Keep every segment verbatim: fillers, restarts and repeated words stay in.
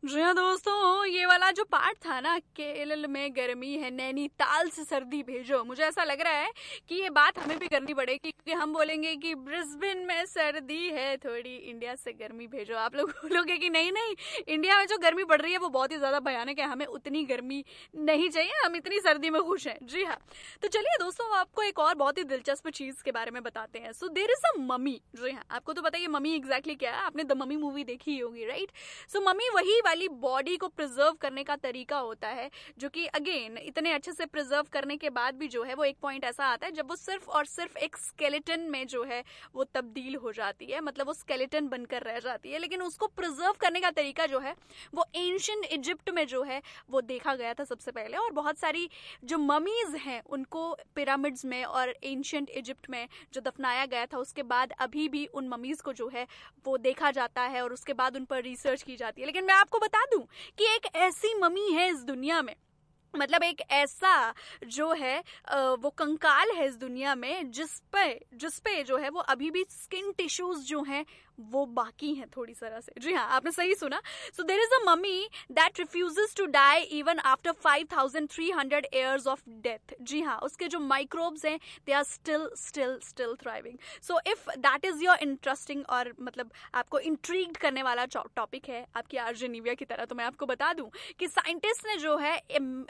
जी हाँ दोस्तों, ये वाला जो पार्ट था ना, केरल में गर्मी है नैनीताल से सर्दी भेजो, मुझे ऐसा लग रहा है कि ये बात हमें भी करनी पड़ेगी, क्योंकि हम बोलेंगे कि ब्रिस्बेन में सर्दी है थोड़ी, इंडिया से गर्मी भेजो। आप लोग बोलोगे कि नहीं नहीं, इंडिया में जो गर्मी पड़ रही है वो बहुत ही ज्यादा भयानक है, हमें उतनी गर्मी नहीं चाहिए, हम इतनी सर्दी में खुश हैं। जी हाँ, तो चलिए दोस्तों, आपको एक और बहुत ही दिलचस्प चीज के बारे में बताते हैं। So there is a mummy. जी हाँ, आपको तो पता है ममी एग्जैक्टली क्या है, आपने द ममी मूवी देखी ही होगी, राइट? सो ममी वही वाली बॉडी को प्रिजर्व करने का तरीका होता है, जो कि अगेन इतने अच्छे से प्रिजर्व करने के बाद भी जो है वो एक पॉइंट ऐसा आता है जब वो सिर्फ और सिर्फ एक स्केलेटन में जो है वो तब्दील हो जाती है, मतलब वो स्केलेटन बनकर रह जाती है। लेकिन उसको प्रिजर्व करने का तरीका जो है वो एंशिएंट इजिप्ट में जो है वो देखा गया था सबसे पहले, और बहुत सारी जो ममीज हैं उनको पिरामिड्स में और एंशिएंट इजिप्ट में जो दफनाया गया था उसके बाद अभी भी उन ममीज को जो है वो देखा जाता है और उसके बाद उन पर रिसर्च की जाती है। लेकिन मैं आपको बता दूं कि एक ऐसी ममी है इस दुनिया में, मतलब एक ऐसा जो है वो कंकाल है इस दुनिया में जिस पे जिस पे जो है वो अभी भी स्किन टिश्यूज जो हैं वो बाकी हैं थोड़ी तरह से। जी हाँ, आपने सही सुना। So there is a mummy that refuses to die even after five thousand three hundred years of death. जी हाँ, उसके जो माइक्रोब्स हैं they are still still still thriving. So if that is your interesting और मतलब आपको intrigued करने वाला topic है आपकी आरजे निविया की तरह, तो मैं आपको बता दूं कि साइंटिस्ट ने जो है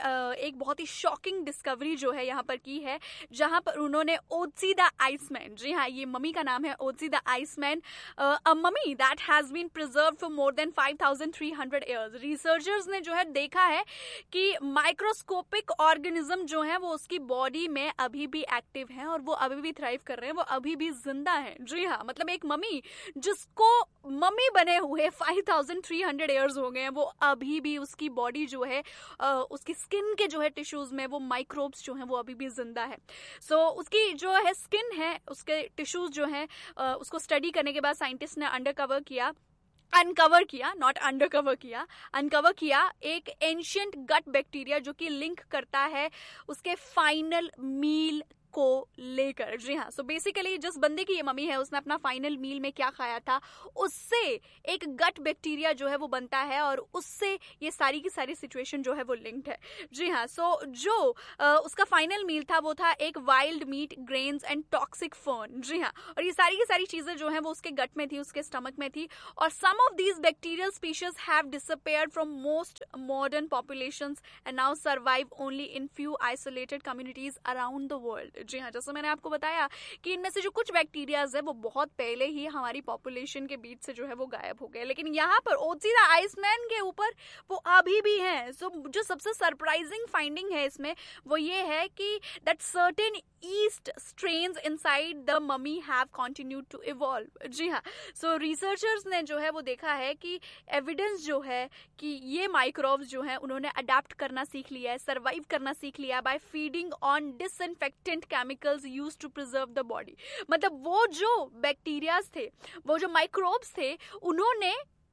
एक बहुत ही शॉकिंग डिस्कवरी जो है यहाँ पर की है, जहां पर उन्होंने ओत्सी द आइसमैन, जी हाँ ये ममी का नाम है ओत्सी the Iceman, a mummy that has been preserved for more than five thousand three hundred years। Researchers ने जो है देखा है कि माइक्रोस्कोपिक ऑर्गेनिज्म जो है वो उसकी बॉडी में अभी भी एक्टिव है और वो अभी भी थ्राइव कर रहे हैं, वो अभी भी जिंदा है। जी हाँ, मतलब एक मम्मी जिसको मम्मी बने हुए five thousand three hundred years हो गए हैं, वो अभी भी उसकी बॉडी जो है आ, उसकी स्किन के जो है टिश्यूज में वो माइक्रोब्स जो हैं वो अभी भी जिंदा है। सो so, उसकी जो है स्किन है, उसके टिश्यूज जो है उसको स्टडी करने के बाद साइंटिस्ट ने अंडरकवर किया अनकवर किया नॉट अंडरकवर किया अनकवर किया एक एंशिएंट गट बैक्टीरिया जो कि लिंक करता है उसके फाइनल मील को लेकर। जी हाँ, सो बेसिकली जिस बंदे की ये मम्मी है उसने अपना फाइनल मील में क्या खाया था उससे एक गट बैक्टीरिया जो है वो बनता है और उससे ये सारी की सारी सिचुएशन जो है वो लिंक्ड है। जी हाँ, सो जो आ, उसका फाइनल मील था वो था एक wild meet, grains and toxic fern. जी हाँ, और ये सारी की सारी चीजें जो है वो उसके गट में थी, उसके स्टमक में थी, और सम of these bacterial species have disappeared from most modern populations and now survive only in few isolated communities around the world. जी हाँ, जैसे मैंने आपको बताया कि इनमें से जो कुछ बैक्टीरियाज है वो बहुत पहले ही हमारी पॉपुलेशन के बीच से जो है वो गायब हो गए, लेकिन यहाँ पर ओत्सी द आइसमैन के ऊपर वो अभी भी हैं। सो so, जो सबसे सरप्राइजिंग फाइंडिंग है इसमें वो ये है कि that certain east strains inside the mummy have continued to evolve. जी हाँ, सो रिसर्चर्स ने जो है वो देखा है कि एविडेंस जो है कि ये माइक्रोब्स जो है उन्होंने अडेप्ट करना सीख लिया है, सर्वाइव करना सीख लिया bye feeding on disinfectant chemicals used to preserve the body. मतलब वो जो बैक्टीरियाज थे, वो जो माइक्रोब्स थे, उन्होंने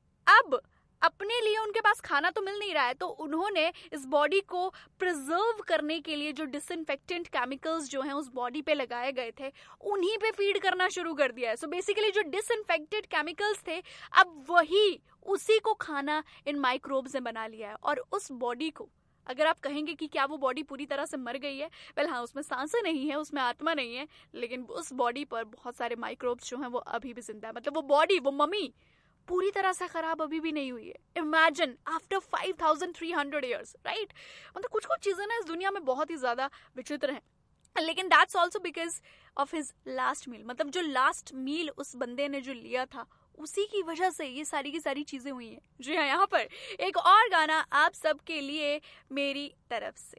अब अपने लिए उनके पास खाना तो मिल नहीं रहा है, तो उन्होंने इस बॉडी को प्रिजर्व करने के लिए जो डिसइंफेक्टेंट केमिकल्स जो हैं उस बॉडी पे लगाए गए थे उन्हीं पे फीड करना शुरू कर दिया है। सो बेसिकली जो डिसइंफेक्टेड केमिकल्स थे अब वही उसी को खाना इन माइक्रोब्स ने बना लिया है, और उस बॉडी को अगर आप कहेंगे कि क्या वो बॉडी पूरी तरह से मर गई है, वेल हाँ, उसमें सांसें नहीं है, उसमें आत्मा नहीं है, लेकिन उस बॉडी पर बहुत सारे माइक्रोब्स जो हैं वो अभी भी जिंदा है। मतलब वो बॉडी, वो मम्मी पूरी तरह से खराब अभी भी नहीं हुई है। Imagine after five thousand three hundred years, right? मतलब कुछ कुछ चीजें ना इस दुनिया में बहुत ही ज्यादा विचित्र हैं, लेकिन that's also because of his last मील। मतलब जो लास्ट मील उस बंदे ने जो लिया था उसी की वजह से ये सारी की सारी चीजें हुई हैं। जी हाँ, यहाँ पर एक और गाना आप सबके लिए मेरी तरफ से।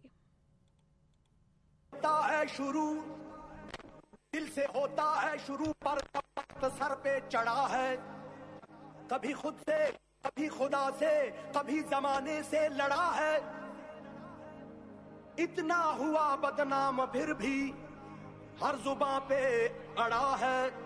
होता है शुरू दिल से, होता है शुरू पर वक्त सर पे चढ़ा है, कभी खुद से, कभी खुदा से, कभी जमाने से लड़ा है। इतना हुआ बदनाम फिर भी हर जुबां पे अड़ा है।